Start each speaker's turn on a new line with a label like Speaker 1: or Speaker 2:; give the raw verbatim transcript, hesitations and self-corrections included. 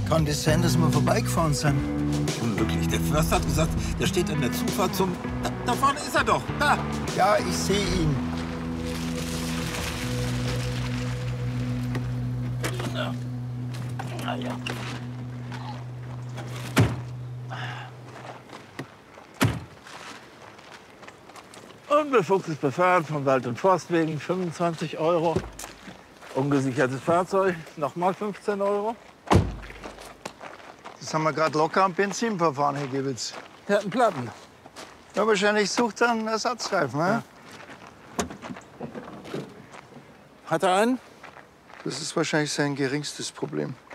Speaker 1: Kann das sein, dass wir vorbeigefahren sind?
Speaker 2: Unmöglich. Der Förster hat gesagt, der steht an der Zufahrt zum... Da, da vorne ist er doch. Da.
Speaker 1: Ja, ich sehe ihn.
Speaker 2: Ja. Na ja. Unbefugtes Befahren von Wald- und Forstwegen, fünfundzwanzig Euro. Ungesichertes Fahrzeug, nochmal fünfzehn Euro.
Speaker 1: Das haben wir gerade locker am Benzinverfahren, Herr Gewitz.
Speaker 2: Der hat einen Platten.
Speaker 1: Ja, wahrscheinlich sucht er einen Ersatzreifen, ne?
Speaker 2: Ja. Hat er einen?
Speaker 1: Das ist wahrscheinlich sein geringstes Problem.